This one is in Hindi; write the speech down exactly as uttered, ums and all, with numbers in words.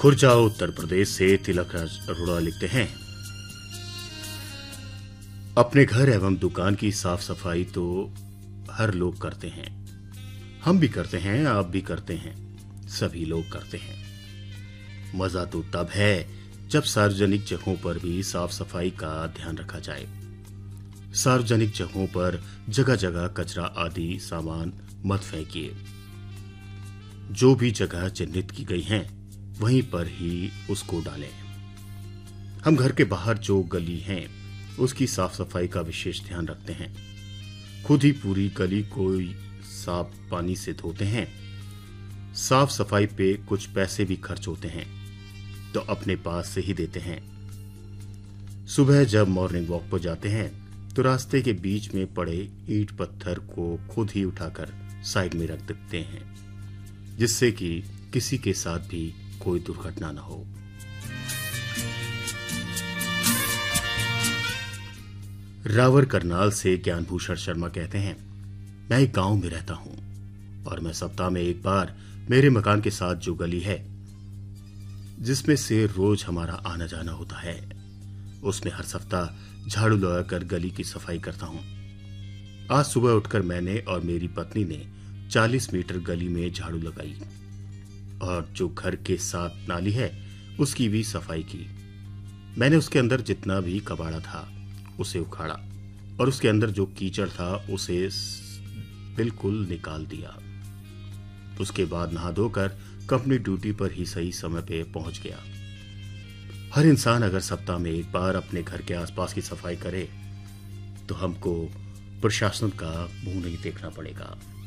खुर्जा उत्तर प्रदेश से तिलक राज अरोड़ा लिखते हैं, अपने घर एवं दुकान की साफ सफाई तो हर लोग करते हैं, हम भी करते हैं, आप भी करते हैं, सभी लोग करते हैं। मजा तो तब है जब सार्वजनिक जगहों पर भी साफ सफाई का ध्यान रखा जाए। सार्वजनिक जगहों पर जगह जगह कचरा आदि सामान मत फेंकिए। जो भी जगह चिन्हित की गई हैं, वहीं पर ही उसको डालें। हम घर के बाहर जो गली हैं, उसकी साफ सफाई का विशेष ध्यान रखते हैं। खुद ही पूरी गली को साफ पानी से धोते हैं। साफ सफाई पे कुछ पैसे भी खर्च होते हैं, तो अपने पास से ही देते हैं। सुबह जब मॉर्निंग वॉक पर जाते हैं, तो रास्ते के बीच में पड़े ईंट पत्थर को खुद ही उठाकर साइड में रख देते हैं, जिससे कि किसी के साथ भी कोई दुर्घटना न हो। रावर करनाल से ज्ञानभूषण शर्मा कहते हैं, मैं एक गांव में रहता हूं और मैं सप्ताह में एक बार मेरे मकान के साथ जो गली है, जिसमें से रोज हमारा आना जाना होता है, उसमें हर सप्ताह झाड़ू लगाकर गली की सफाई करता हूं। आज सुबह उठकर मैंने और मेरी पत्नी ने चालीस मीटर गली में झाड़ू लगाई और जो घर के साथ नाली है, उसकी भी सफाई की। मैंने उसके अंदर जितना भी कबाड़ा था उसे उखाड़ा और उसके अंदर जो कीचड़ था उसे बिल्कुल निकाल दिया। उसके बाद नहा धोकर कंपनी ड्यूटी पर ही सही समय पे पहुंच गया। हर इंसान अगर सप्ताह में एक बार अपने घर के आसपास की सफाई करे, तो हमको प्रशासन का मुंह नहीं देखना पड़ेगा।